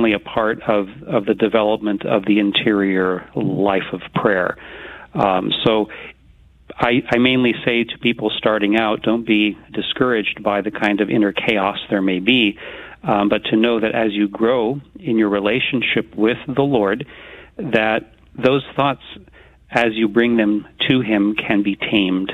certainly a part of the development of the interior life of prayer. So I mainly say to people starting out, don't be discouraged by the kind of inner chaos there may be, but to know that as you grow in your relationship with the Lord, that those thoughts, as you bring them to Him, can be tamed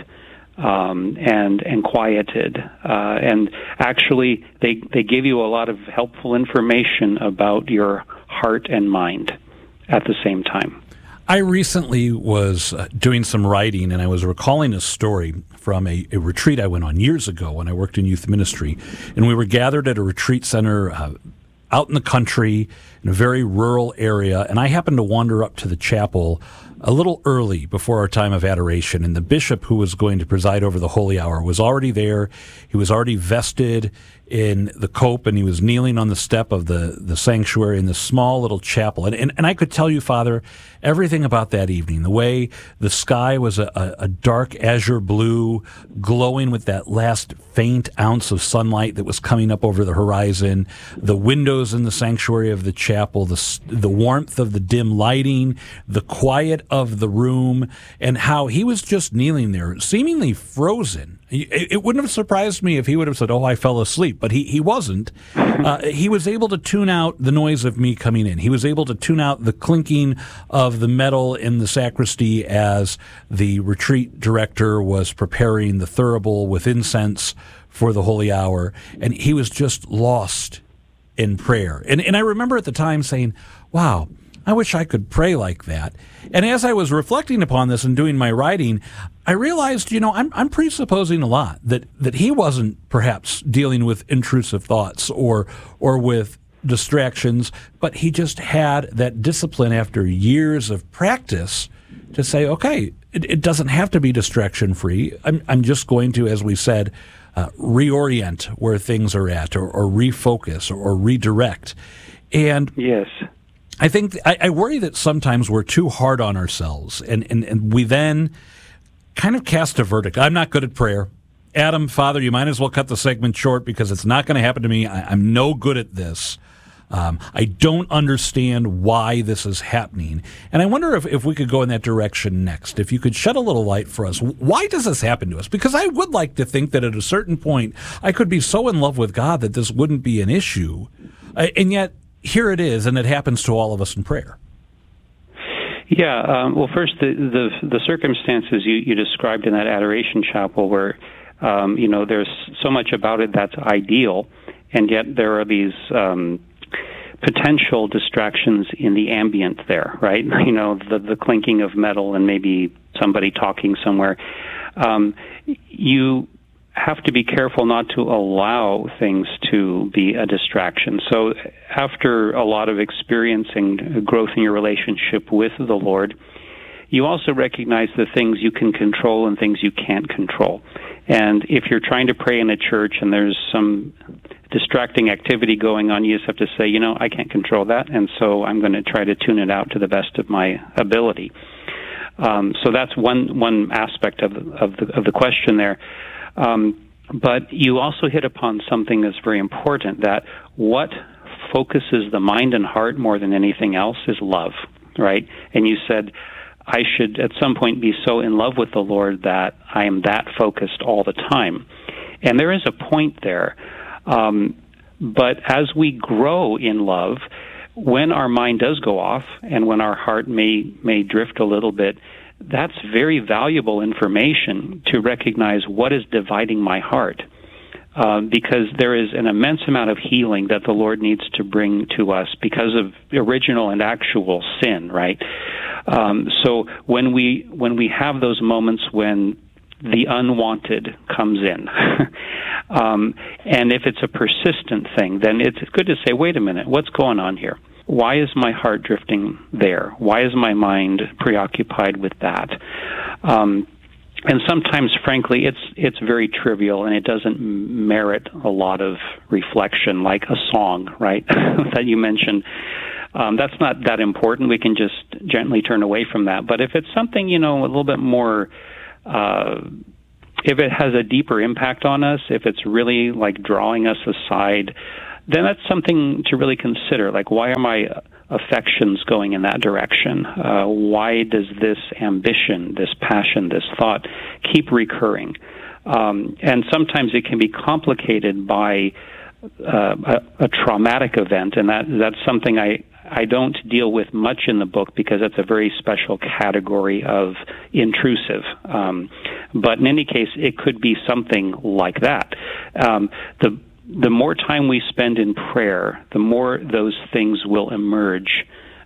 and quieted. And actually, they give you a lot of helpful information about your heart and mind at the same time. I recently was doing some writing, and I was recalling a story from a retreat I went on years ago when I worked in youth ministry. And we were gathered at a retreat center out in the country in a very rural area, and I happened to wander up to the chapel a little early before our time of adoration, and the bishop who was going to preside over the holy hour was already there. He was already vested in the cope, and he was kneeling on the step of the sanctuary in this small little chapel. And I could tell you, Father, everything about that evening, the way the sky was a dark azure blue, glowing with that last faint ounce of sunlight that was coming up over the horizon, the windows in the sanctuary of the chapel, the warmth of the dim lighting, the quiet of the room, and how he was just kneeling there, seemingly frozen. It wouldn't have surprised me if he would have said, "Oh, I fell asleep," but he wasn't. He was able to tune out the noise of me coming in. He was able to tune out the clinking of the metal in the sacristy as the retreat director was preparing the thurible with incense for the holy hour, and he was just lost in prayer. And I remember at the time saying, "Wow, I wish I could pray like that." And as I was reflecting upon this and doing my writing, I realized, I'm presupposing a lot that he wasn't perhaps dealing with intrusive thoughts or with distractions, but he just had that discipline after years of practice to say, okay, it doesn't have to be distraction-free. I'm just going to, as we said, reorient where things are at or refocus or redirect. And yes. I think I worry that sometimes we're too hard on ourselves, and we then kind of cast a verdict. I'm not good at prayer. Adam, Father, you might as well cut the segment short because it's not going to happen to me. I'm no good at this. I don't understand why this is happening. And I wonder if we could go in that direction next. If you could shed a little light for us. Why does this happen to us? Because I would like to think that at a certain point I could be so in love with God that this wouldn't be an issue. And yet, here it is, and it happens to all of us in prayer. Yeah. Well, first, the circumstances you described in that adoration chapel, where there's so much about it that's ideal, and yet there are these potential distractions in the ambient there, right? The clinking of metal and maybe somebody talking somewhere. You have to be careful not to allow things to be a distraction. So after a lot of experiencing growth in your relationship with the Lord, you also recognize the things you can control and things you can't control. And if you're trying to pray in a church and there's some distracting activity going on, you just have to say, I can't control that, and so I'm going to try to tune it out to the best of my ability. So that's one aspect of the question there. But you also hit upon something that's very important, that what focuses the mind and heart more than anything else is love, right? And you said, I should at some point be so in love with the Lord that I am that focused all the time. And there is a point there. But as we grow in love, when our mind does go off and when our heart may drift a little bit, that's very valuable information to recognize what is dividing my heart, because there is an immense amount of healing that the Lord needs to bring to us because of original and actual sin, right? So when we have those moments when the unwanted comes in, and if it's a persistent thing, then it's good to say, wait a minute, what's going on here? Why is my heart drifting there? Why is my mind preoccupied with that? And sometimes, frankly, it's very trivial and it doesn't merit a lot of reflection, like a song, right, that you mentioned. That's not that important. We can just gently turn away from that. But if it's something, a little bit more, if it has a deeper impact on us, if it's really like drawing us aside, then that's something to really consider. Like, why are my affections going in that direction? Why does this ambition, this passion, this thought keep recurring? And sometimes it can be complicated by a traumatic event, and that's something I don't deal with much in the book because that's a very special category of intrusive. But in any case, it could be something like that. The more time we spend in prayer, the more those things will emerge,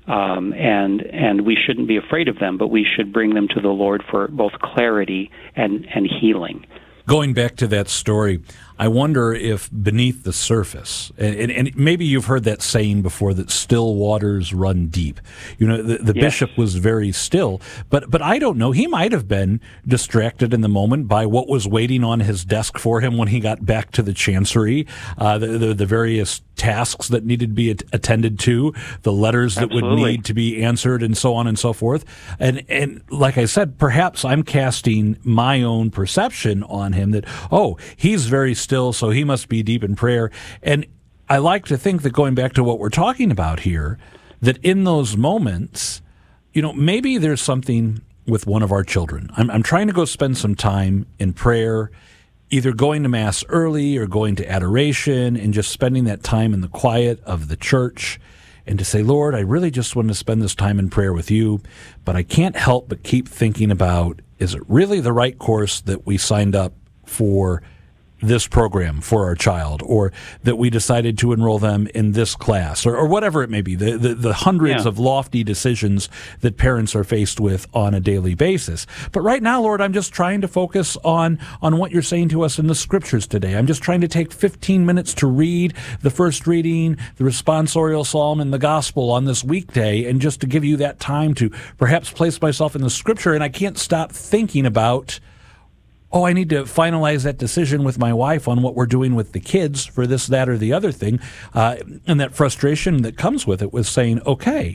and we shouldn't be afraid of them, but we should bring them to the Lord for both clarity and healing. Going back to that story, I wonder if beneath the surface, and maybe you've heard that saying before, that still waters run deep. You know, the Yes. bishop was very still, but I don't know. He might have been distracted in the moment by what was waiting on his desk for him when he got back to the chancery, the various tasks that needed to be attended to, the letters that would Absolutely. need to be answered, and so on and so forth. And like I said, perhaps I'm casting my own perception on him that, oh, he's very still, so he must be deep in prayer. And I like to think that, going back to what we're talking about here, that in those moments, you know, maybe there's something with one of our children. I'm trying to go spend some time in prayer, either going to Mass early or going to adoration and just spending that time in the quiet of the church, and to say, Lord, I really just want to spend this time in prayer with you, but I can't help but keep thinking about, is it really the right course that we signed up for this program for our child, or that we decided to enroll them in this class, or whatever it may be, the hundreds of lofty decisions that parents are faced with on a daily basis. But right now, Lord, I'm just trying to focus on what you're saying to us in the Scriptures today. I'm just trying to take 15 minutes to read the first reading, the responsorial psalm, and the gospel on this weekday, and just to give you that time to perhaps place myself in the Scripture. And I can't stop thinking about, oh, I need to finalize that decision with my wife on what we're doing with the kids for this, that, or the other thing. And that frustration that comes with it, with saying, okay,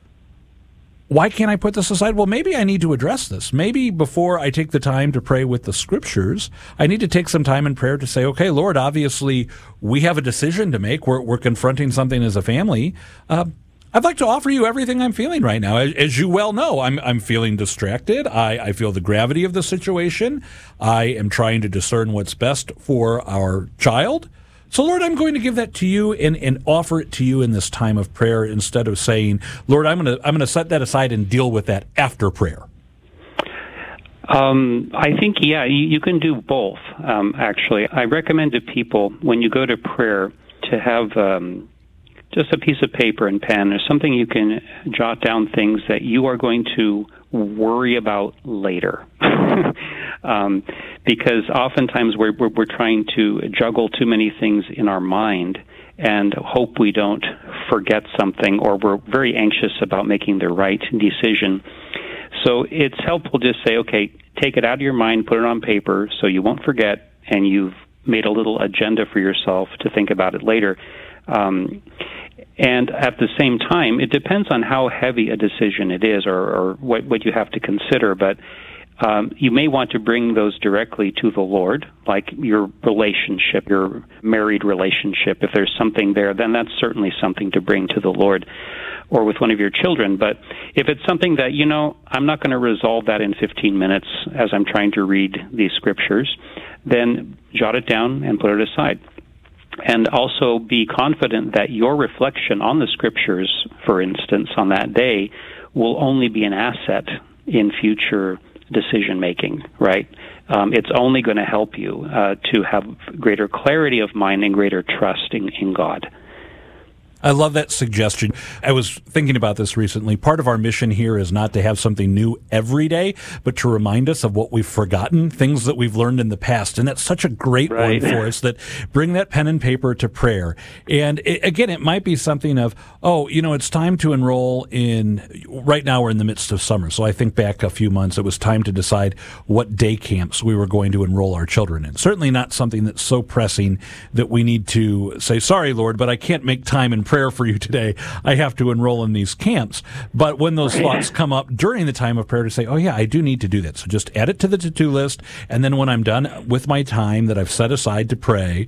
why can't I put this aside? Well, maybe I need to address this. Maybe before I take the time to pray with the Scriptures, I need to take some time in prayer to say, okay, Lord, obviously we have a decision to make. We're confronting something as a family. I'd like to offer you everything I'm feeling right now. As you well know, I'm feeling distracted. I feel the gravity of the situation. I am trying to discern what's best for our child. So, Lord, I'm going to give that to you and offer it to you in this time of prayer, instead of saying, Lord, I'm going to set that aside and deal with that after prayer. I think, you can do both, actually. I recommend to people, when you go to prayer, to have just a piece of paper and pen, or something you can jot down things that you are going to worry about later. Because oftentimes we're trying to juggle too many things in our mind and hope we don't forget something, or we're very anxious about making the right decision. So it's helpful to say, okay, take it out of your mind, put it on paper so you won't forget, and you've made a little agenda for yourself to think about it later. And at the same time, it depends on how heavy a decision it is, or what you have to consider, but you may want to bring those directly to the Lord, like your relationship, your married relationship. If there's something there, then that's certainly something to bring to the Lord, or with one of your children. But if it's something that, I'm not going to resolve that in 15 minutes as I'm trying to read these Scriptures, then jot it down and put it aside. And also be confident that your reflection on the Scriptures, for instance, on that day, will only be an asset in future decision-making, right? It's only going to help you to have greater clarity of mind and greater trust in God. I love that suggestion. I was thinking about this recently. Part of our mission here is not to have something new every day, but to remind us of what we've forgotten, things that we've learned in the past. And that's such a great one for us, that bring that pen and paper to prayer. And it might be something of, it's time to enroll in, right now we're in the midst of summer. So I think back a few months, it was time to decide what day camps we were going to enroll our children in. Certainly not something that's so pressing that we need to say, sorry, Lord, but I can't make time in prayer for you today. I have to enroll in these camps. But when those thoughts come up during the time of prayer, to say, oh yeah, I do need to do that. So just add it to the to-do list. And then when I'm done with my time that I've set aside to pray,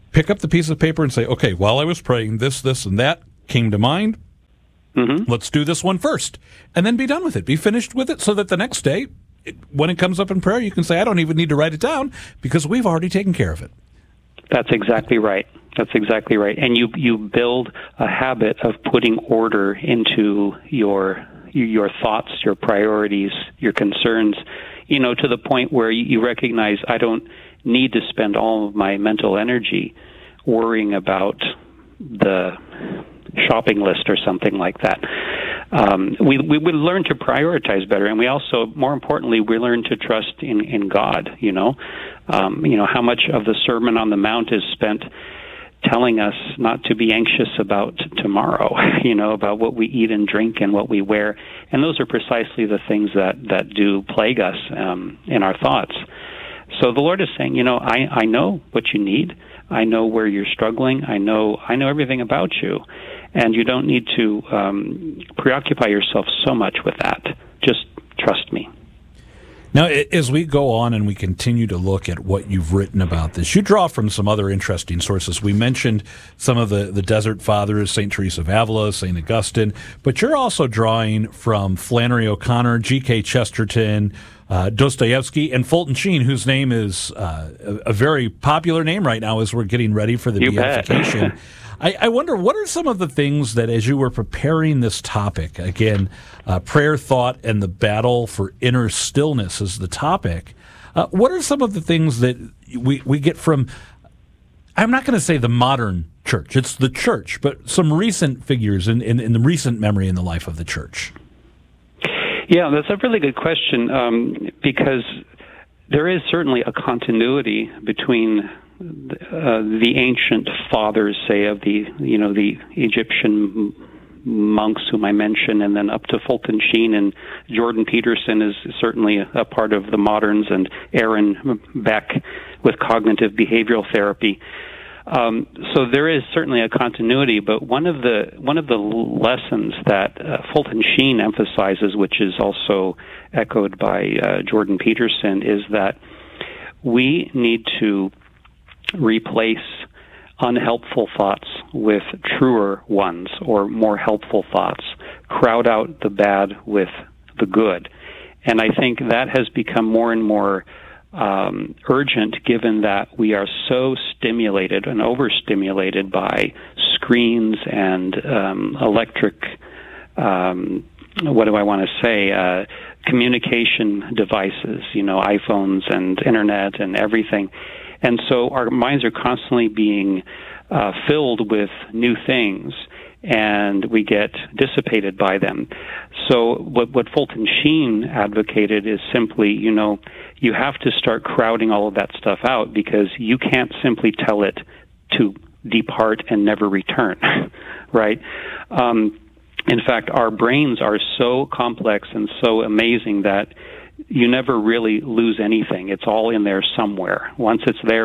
pick up the piece of paper and say, okay, while I was praying, this, and that came to mind. Mm-hmm. Let's do this one first, and then be done with it. Be finished with it so that the next day, when it comes up in prayer, you can say, I don't even need to write it down because we've already taken care of it. That's exactly right. That's exactly right. And you build a habit of putting order into your thoughts, your priorities, your concerns, to the point where you recognize I don't need to spend all of my mental energy worrying about the shopping list or something like that. We would learn to prioritize better, and we also, more importantly, we learn to trust in God. How much of the Sermon on the Mount is spent telling us not to be anxious about tomorrow, about what we eat and drink and what we wear, and those are precisely the things that do plague us in our thoughts. So the Lord is saying, I know what you need. I know where you're struggling. I know everything about you. And you don't need to preoccupy yourself so much with that. Just trust me. Now, as we go on and we continue to look at what you've written about this, you draw from some other interesting sources. We mentioned some of the Desert Fathers, St. Teresa of Avila, St. Augustine, but you're also drawing from Flannery O'Connor, G.K. Chesterton, Dostoevsky, and Fulton Sheen, whose name is a very popular name right now as we're getting ready for the beatification. I wonder, what are some of the things that, as you were preparing this topic, again, prayer, thought, and the battle for inner stillness is the topic, what are some of the things that we get from, I'm not going to say the modern church, it's the church, but some recent figures in the recent memory in the life of the church? Yeah, that's a really good question, because there is certainly a continuity between the ancient fathers, say, of the Egyptian monks whom I mentioned, and then up to Fulton Sheen, and Jordan Peterson is certainly a part of the moderns, and Aaron Beck with cognitive behavioral therapy. So there is certainly a continuity, but one of the lessons that Fulton Sheen emphasizes, which is also echoed by Jordan Peterson, is that we need to replace unhelpful thoughts with truer ones or more helpful thoughts. Crowd out the bad with the good. And I think that has become more and more urgent, given that we are so stimulated and overstimulated by screens and electric, communication devices, iPhones and internet and everything. And so our minds are constantly being filled with new things, and we get dissipated by them. So what Fulton Sheen advocated is simply, you have to start crowding all of that stuff out, because you can't simply tell it to depart and never return, right? In fact, our brains are so complex and so amazing that you never really lose anything. It's all in there somewhere. Once it's there,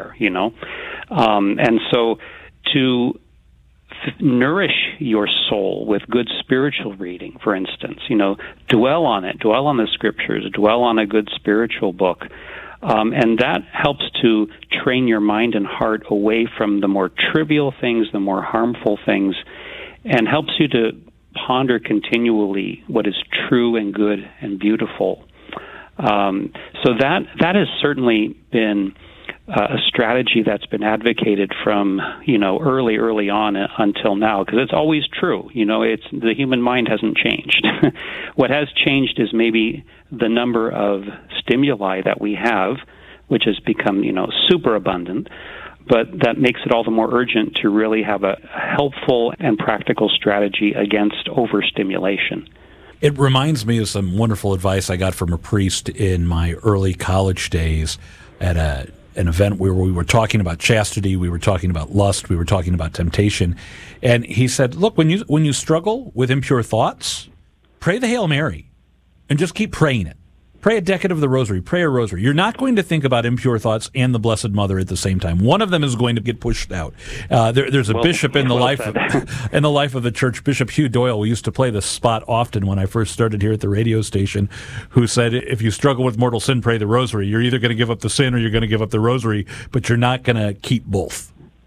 And so to nourish your soul with good spiritual reading, for instance, dwell on it, dwell on the scriptures, dwell on a good spiritual book. And that helps to train your mind and heart away from the more trivial things, the more harmful things, and helps you to ponder continually what is true and good and beautiful. So that has certainly been a strategy that's been advocated from early on until now, because it's always true. It's the human mind hasn't changed. What has changed is maybe the number of stimuli that we have, which has become super abundant. But that makes it all the more urgent to really have a helpful and practical strategy against overstimulation. It reminds me of some wonderful advice I got from a priest in my early college days at an event where we were talking about chastity, we were talking about lust, we were talking about temptation. And he said, look, when you struggle with impure thoughts, pray the Hail Mary and just keep praying it. Pray a decade of the Rosary. Pray a Rosary. You're not going to think about impure thoughts and the Blessed Mother at the same time. One of them is going to get pushed out. There's a bishop in the life of the church, Bishop Hugh Doyle. We used to play this spot often when I first started here at the radio station, who said, if you struggle with mortal sin, pray the Rosary. You're either going to give up the sin or you're going to give up the Rosary, but you're not going to keep both.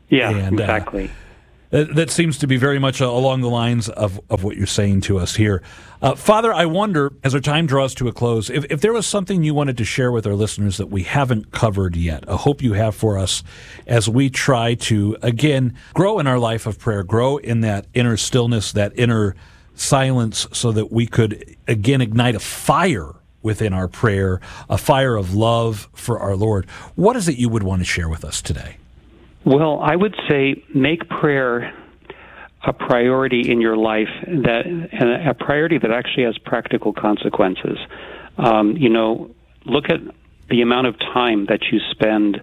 Yeah, and, exactly. That seems to be very much along the lines of what you're saying to us here. Father, I wonder, as our time draws to a close, if there was something you wanted to share with our listeners that we haven't covered yet, a hope you have for us as we try to, again, grow in our life of prayer, grow in that inner stillness, that inner silence, so that we could, again, ignite a fire within our prayer, a fire of love for our Lord. What is it you would want to share with us today? Well, I would say make prayer a priority in your life, and a priority that actually has practical consequences. Look at the amount of time that you spend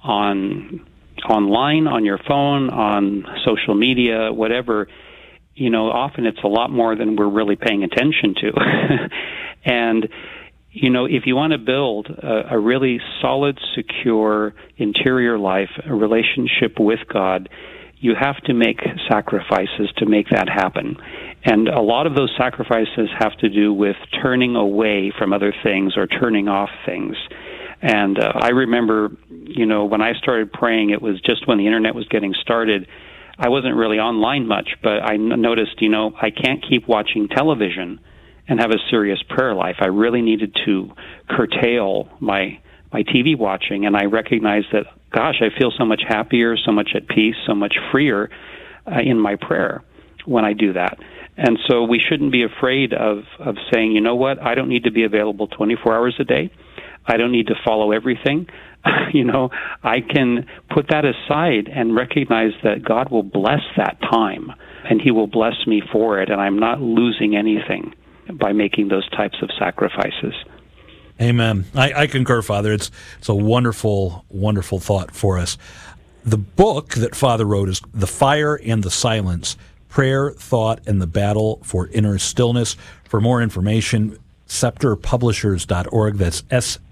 online, on your phone, on social media, whatever. Often it's a lot more than we're really paying attention to. And if you want to build a really solid, secure interior life, a relationship with God, you have to make sacrifices to make that happen. And a lot of those sacrifices have to do with turning away from other things or turning off things. And I remember, when I started praying, it was just when the internet was getting started. I wasn't really online much, but I noticed, I can't keep watching television and have a serious prayer life. I really needed to curtail my TV watching, and I recognized that, gosh, I feel so much happier, so much at peace, so much freer in my prayer when I do that. And so we shouldn't be afraid of saying, you know what, I don't need to be available 24 hours a day. I don't need to follow everything. I can put that aside and recognize that God will bless that time, and He will bless me for it, and I'm not losing anything by making those types of sacrifices. Amen. I concur, Father. It's a wonderful, wonderful thought for us. The book that Father wrote is The Fire and the Silence, Prayer, Thought, and the Battle for Inner Stillness. For more information, scepterpublishers.org. That's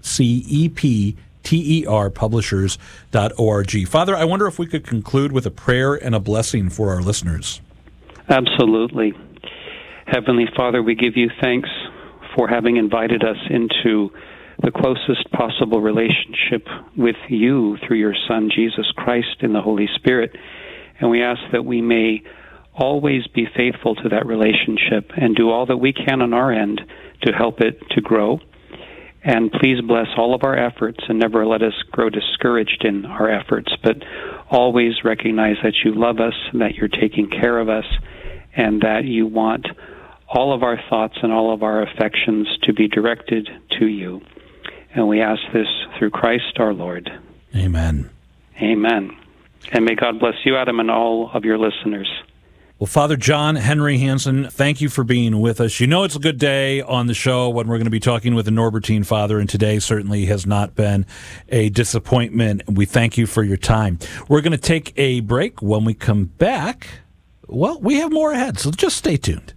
SCEPTER publishers.org. Father, I wonder if we could conclude with a prayer and a blessing for our listeners. Absolutely. Heavenly Father, we give you thanks for having invited us into the closest possible relationship with you through your Son, Jesus Christ, in the Holy Spirit. And we ask that we may always be faithful to that relationship and do all that we can on our end to help it to grow. And please bless all of our efforts and never let us grow discouraged in our efforts, but always recognize that you love us, and that you're taking care of us, and that you want all of our thoughts and all of our affections to be directed to you. And we ask this through Christ our Lord. Amen. Amen. And may God bless you, Adam, and all of your listeners. Well, Father John Henry Hansen, thank you for being with us. It's a good day on the show when we're going to be talking with the Norbertine Father, and today certainly has not been a disappointment. We thank you for your time. We're going to take a break. When we come back, well, we have more ahead, so just stay tuned.